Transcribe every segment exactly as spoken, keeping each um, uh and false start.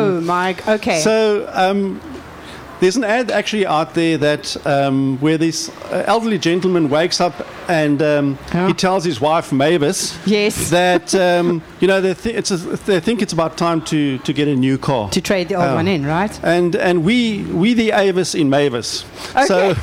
Oh, um, my, okay. So, um, there's an ad actually out there that um, where this uh, elderly gentleman wakes up and um, oh. he tells his wife Mavis yes. that um, you know they, th- it's a, they think it's about time to, to get a new car to trade the old uh, one in, right? And and we we the Avis in Mavis. Okay. So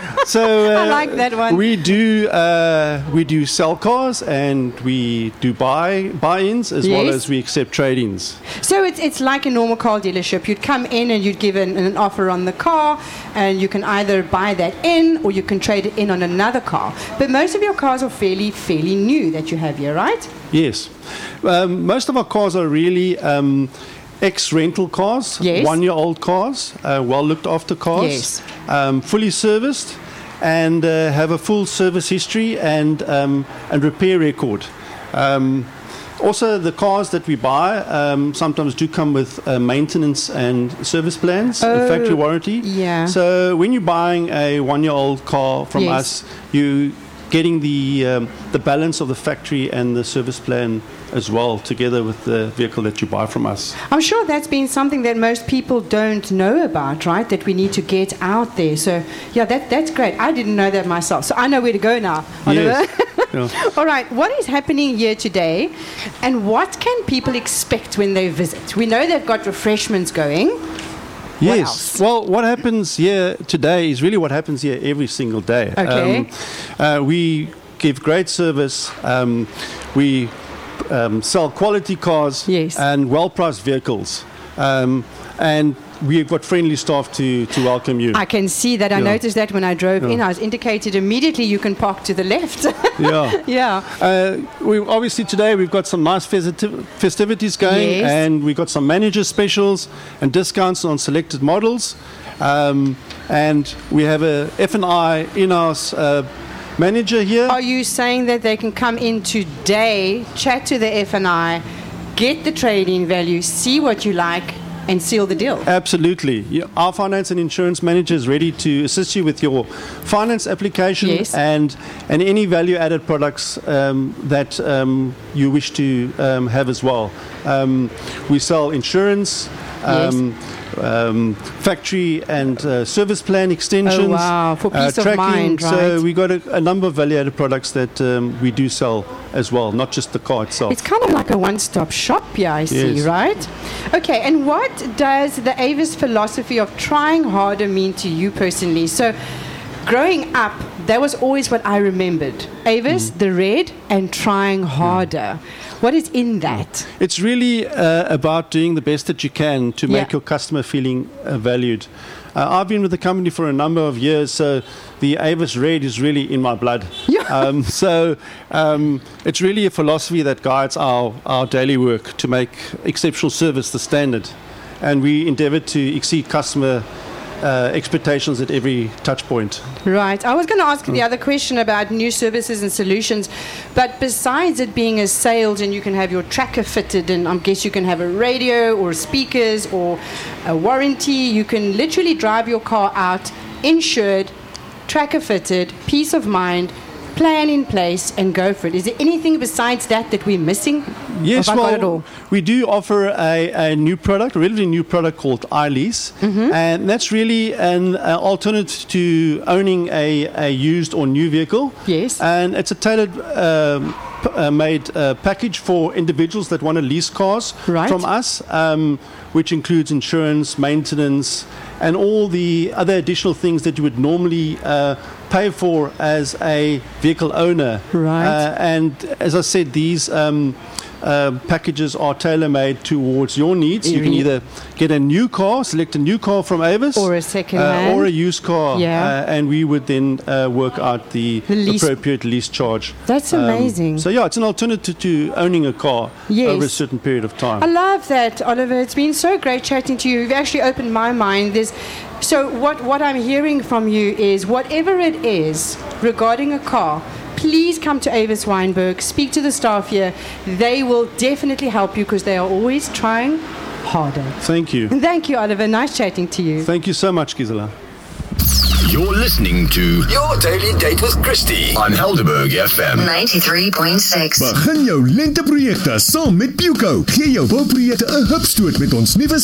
so uh, I like that one. We do uh, we do sell cars and we do buy buy-ins as yes. well as we accept trade-ins. So it's it's like a normal car dealership. You'd come in and you'd give an, an offer on the car, and you can either buy that in or you can trade it in on another car. But most of your cars are fairly fairly new that you have here, right? Yes. Um, most of our cars are really um, ex-rental cars, yes. one-year-old cars, uh, well-looked-after cars, yes. um, fully serviced, and uh, have a full service history and um, and repair record. Um, Also, the cars that we buy um, sometimes do come with uh, maintenance and service plans, oh, a factory warranty. Yeah. So when you're buying a one-year-old car from yes. us, you're getting the um, the balance of the factory and the service plan as well, together with the vehicle that you buy from us. I'm sure that's been something that most people don't know about, right? That we need to get out there. So, yeah, that that's great. I didn't know that myself. So I know where to go now, Oliver. Yes. Yeah. All right, what is happening here today, and what can people expect when they visit? We know they've got refreshments going. Yes. What else? Well, what happens here today is really what happens here every single day. Okay. Um, uh, we give great service. Um, we um, sell quality cars yes. and well-priced vehicles. Um, and we've got friendly staff to, to welcome you. I can see that. I yeah. noticed that when I drove yeah. in. I was indicated immediately you can park to the left. yeah. Yeah. Uh, we obviously today we've got some nice festiv- festivities going, yes. and we've got some manager specials and discounts on selected models. Um, and we have a F and I in-house uh, manager here. Are you saying that they can come in today, chat to the F and I, get the trade-in value, see what you like, and seal the deal? Absolutely. Yeah, our finance and insurance manager is ready to assist you with your finance application yes. and and any value-added products um, that um, you wish to um, have as well. Um, we sell insurance, um, yes. um, factory and uh, service plan extensions. Oh, wow, for peace uh, of tracking. mind, right? So we got a, a number of value-added products that um, we do sell as well, not just the car itself. It's kind of like a one-stop shop here, I see, yes. right? Okay, and what does the Avis philosophy of trying harder mean to you personally? So, growing up, that was always what I remembered. Avis, mm. the red, and trying harder. Mm. What is in that? It's really uh, about doing the best that you can to make yeah. your customer feeling uh, valued. Uh, I've been with the company for a number of years, so the Avis Red is really in my blood. Yeah. Um, so um, it's really a philosophy that guides our, our daily work to make exceptional service the standard. And we endeavor to exceed customer uh, expectations at every touch point. Right. I was going to ask you the other question about new services and solutions, but besides it being a sales and you can have your tracker fitted, and I guess you can have a radio or speakers or a warranty, you can literally drive your car out insured, tracker fitted, peace of mind, plan in place, and go for it. Is there anything besides that that we're missing? Yes, Have I well, got it all? we do offer a, a new product, a relatively new product called iLease, mm-hmm. and that's really an uh, alternative to owning a, a used or new vehicle. Yes. And it's a tailored um, p- uh, made uh, package for individuals that want to lease cars right. from us, um, which includes insurance, maintenance, and all the other additional things that you would normally uh, pay for as a vehicle owner. Right. Uh, and as I said, these um, uh, packages are tailor-made towards your needs. You can either get a new car, select a new car from Avis, or a second uh, hand, or a used car, yeah. uh, and we would then uh, work out the, the lease. appropriate lease charge. That's Um, amazing. so yeah, it's an alternative to owning a car yes. over a certain period of time. I love that, Oliver. It's been so great chatting to you. You've actually opened my mind. There's, so what, what I'm hearing from you is whatever it is regarding a car, please come to Avis Weinberg, speak to the staff here. They will definitely help you because they are always trying harder. Thank you. And thank you, Oliver. Nice chatting to you. Thank you so much, Gisela. You're listening to Your Daily Date with Christy on Helderberg F M ninety-three point six. Begin jou lenteprojekte saam met Puco. Gee jou bouprojekte 'n hupstoot met ons nuwe